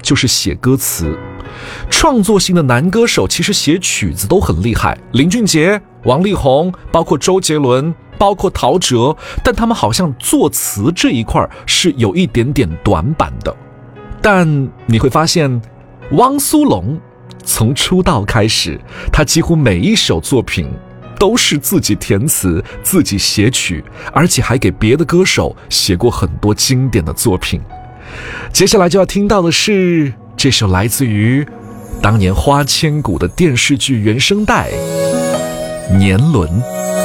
就是写歌词。创作型的男歌手其实写曲子都很厉害，林俊杰、王力宏，包括周杰伦，包括陶喆，但他们好像作词这一块是有一点点短板的。但你会发现，汪苏泷从出道开始，他几乎每一首作品都是自己填词、自己写曲，而且还给别的歌手写过很多经典的作品。接下来就要听到的是这首来自于当年花千骨的电视剧原声带《年轮》。